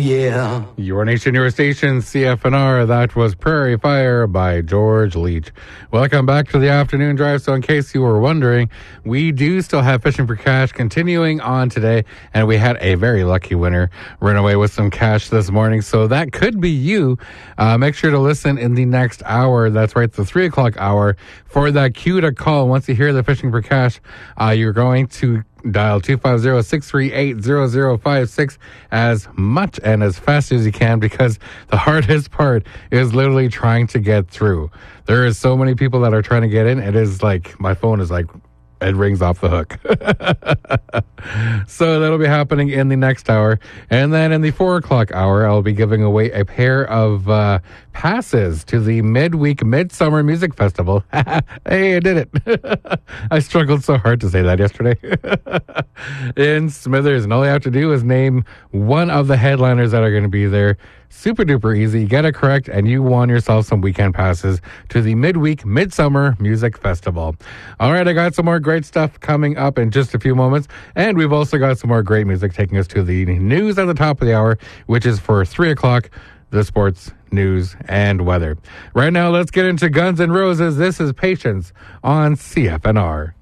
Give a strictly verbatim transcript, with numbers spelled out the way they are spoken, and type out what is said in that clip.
yeah. Your Nation, Your Station, C F N R. That was Prairie Fire by George Leach. Welcome back to the afternoon drive. So in case you were wondering, we do still have Fishing for Cash continuing on today, and we had a very lucky winner run away with some cash this morning. So that could be you. Uh, make sure to listen in the next hour. That's right, the three o'clock hour for that cue to call. Once you hear the Fishing for Cash, uh, you're going to dial two five zero, six three eight, zero zero five six as much and as fast as you can, because the hardest part is literally trying to get through. There is so many people that are trying to get in. It is like, my phone is like, it rings off the hook. So that'll be happening in the next hour. And then in the four o'clock hour, I'll be giving away a pair of uh, passes to the Midweek Midsummer Music Festival. Hey, I did it. I struggled so hard to say that yesterday. In Smithers. And all you have to do is name one of the headliners that are going to be there. Super duper easy. Get it correct, and you won yourself some weekend passes to the Midweek Midsummer Music Festival. All right, I got some more great stuff coming up in just a few moments, and we've also got some more great music taking us to the news at the top of the hour, which is for three o'clock, the sports, news, and weather. Right now, let's get into Guns N' Roses. This is Patience on C F N R.